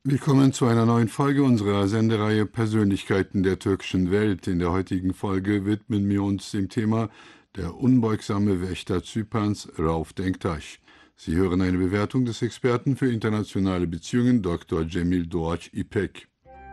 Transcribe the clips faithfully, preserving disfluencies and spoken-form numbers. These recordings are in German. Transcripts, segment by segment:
Willkommen zu einer neuen Folge unserer Sendereihe Persönlichkeiten der türkischen Welt. In der heutigen Folge widmen wir uns dem Thema der unbeugsame Wächter Zyperns, Rauf Denktaş. Sie hören eine Bewertung des Experten für internationale Beziehungen, Doktor Cemil Doğaç İpek.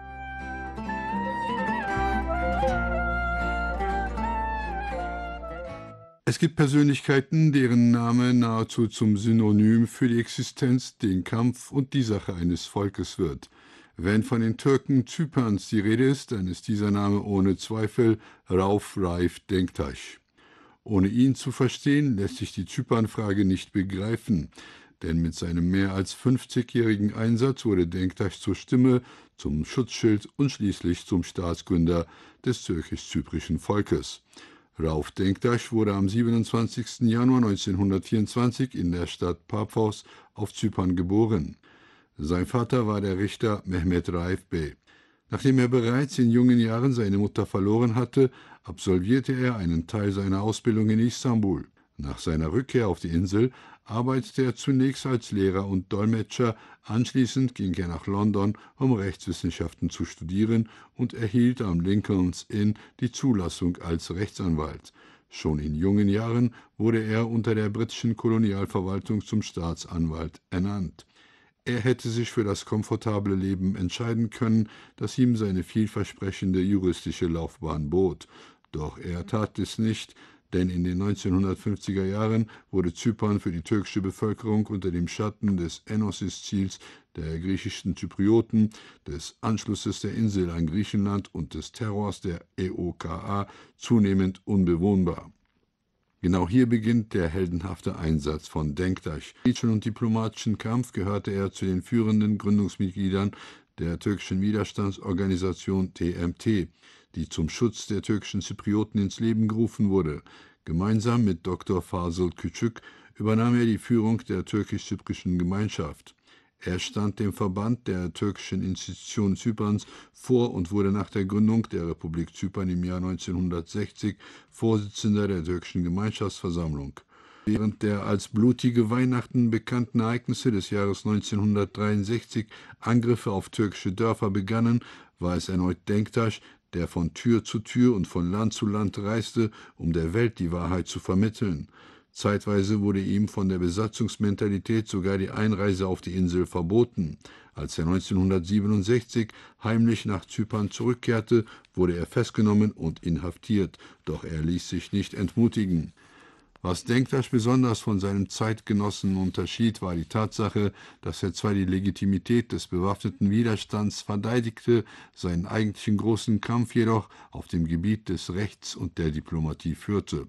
Es gibt Persönlichkeiten, deren Name nahezu zum Synonym für die Existenz, den Kampf und die Sache eines Volkes wird. Wenn von den Türken Zyperns die Rede ist, dann ist dieser Name ohne Zweifel Rauf Raif Denktaş. Ohne ihn zu verstehen, lässt sich die Zypernfrage nicht begreifen, denn mit seinem mehr als fünfzigjährigen Einsatz wurde Denktaş zur Stimme, zum Schutzschild und schließlich zum Staatsgründer des türkisch-zyprischen Volkes. Rauf Denktaş wurde am siebenundzwanzigsten Januar neunzehnhundertvierundzwanzig in der Stadt Paphos auf Zypern geboren. Sein Vater war der Richter Mehmet Raif Bey. Nachdem er bereits in jungen Jahren seine Mutter verloren hatte, absolvierte er einen Teil seiner Ausbildung in Istanbul. Nach seiner Rückkehr auf die Insel arbeitete er zunächst als Lehrer und Dolmetscher, anschließend ging er nach London, um Rechtswissenschaften zu studieren und erhielt am Lincoln's Inn die Zulassung als Rechtsanwalt. Schon in jungen Jahren wurde er unter der britischen Kolonialverwaltung zum Staatsanwalt ernannt. Er hätte sich für das komfortable Leben entscheiden können, das ihm seine vielversprechende juristische Laufbahn bot. Doch er tat es nicht, denn in den neunzehnhundertfünfziger Jahren wurde Zypern für die türkische Bevölkerung unter dem Schatten des Enosis-Ziels der griechischen Zyprioten, des Anschlusses der Insel an Griechenland und des Terrors der E O K A zunehmend unbewohnbar. Genau hier beginnt der heldenhafte Einsatz von Denktaş. Im politischen und diplomatischen Kampf gehörte er zu den führenden Gründungsmitgliedern der türkischen Widerstandsorganisation T M T, die zum Schutz der türkischen Zyprioten ins Leben gerufen wurde. Gemeinsam mit Doktor Fazıl Küçük übernahm er die Führung der türkisch-zyprischen Gemeinschaft. Er stand dem Verband der türkischen Institutionen Zyperns vor und wurde nach der Gründung der Republik Zypern im Jahr neunzehnhundertsechzig Vorsitzender der türkischen Gemeinschaftsversammlung. Während der als blutige Weihnachten bekannten Ereignisse des Jahres neunzehnhundertdreiundsechzig Angriffe auf türkische Dörfer begannen, war es erneut Denktaş, der von Tür zu Tür und von Land zu Land reiste, um der Welt die Wahrheit zu vermitteln. Zeitweise wurde ihm von der Besatzungsmentalität sogar die Einreise auf die Insel verboten. Als er neunzehnhundertsiebenundsechzig heimlich nach Zypern zurückkehrte, wurde er festgenommen und inhaftiert, doch er ließ sich nicht entmutigen. Was Denktaş besonders von seinem Zeitgenossen unterschied, war die Tatsache, dass er zwar die Legitimität des bewaffneten Widerstands verteidigte, seinen eigentlichen großen Kampf jedoch auf dem Gebiet des Rechts und der Diplomatie führte.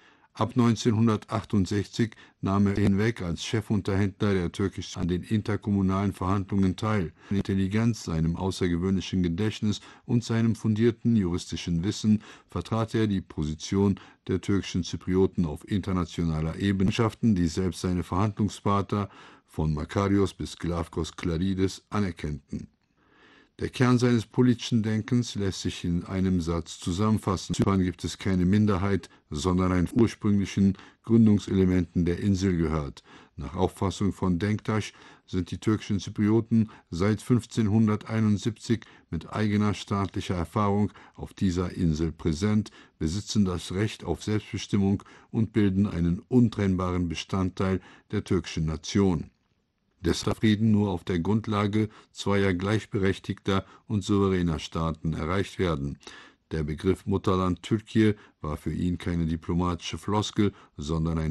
Ab neunzehnhundertachtundsechzig nahm er hinweg als Chefunterhändler der türkisch an den interkommunalen Verhandlungen teil. Seine Intelligenz, seinem außergewöhnlichen Gedächtnis und seinem fundierten juristischen Wissen vertrat er die Position der türkischen Zyprioten auf internationaler Ebene, die selbst seine Verhandlungspartner von Makarios bis Glafkos Klaridis anerkannten. Der Kern seines politischen Denkens lässt sich in einem Satz zusammenfassen. In Zypern gibt es keine Minderheit, sondern ein ursprünglichen Gründungselementen der Insel gehört. Nach Auffassung von Denktaş sind die türkischen Zyprioten seit fünfzehnhunderteinundsiebzig mit eigener staatlicher Erfahrung auf dieser Insel präsent, besitzen das Recht auf Selbstbestimmung und bilden einen untrennbaren Bestandteil der türkischen Nation. Deshalb Frieden nur auf der Grundlage zweier gleichberechtigter und souveräner Staaten erreicht werden. Der Begriff Mutterland Türkei war für ihn keine diplomatische Floskel, sondern ein